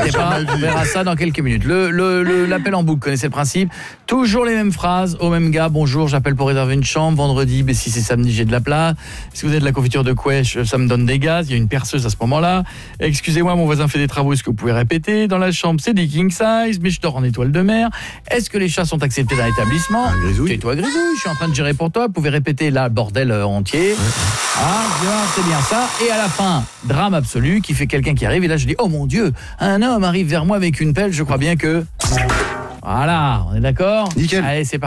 inquiétez pas, on verra ça dans quelques minutes. L'appel en boucle, connaissez le principe. Toujours les mêmes phrases au même gars. Bonjour, j'appelle pour réserver une chambre. Vendredi, mais si c'est samedi, j'ai de la place. Si vous avez de la confiture de couèche, ça me donne des gaz. Il y a une perceuse à ce moment-là. Excusez-moi, mon voisin fait des travaux. Est-ce que vous pouvez répéter? Dans la chambre, c'est des king size, mais je dors en étoile de mer. Est-ce que les chats sont acceptés dans l'établissement? Tais-toi, Grisouille, je suis en train de gérer pour toi. Vous pouvez répéter là, bordel entier. Ah, bien, c'est bien ça. Et à la fin, drame absolu qui fait quelqu'un qui arrive. Et là, je dis, oh mon Dieu, un homme arrive vers moi avec une pelle. Je crois bien que... Voilà, on est d'accord? Nickel. Allez, c'est parti.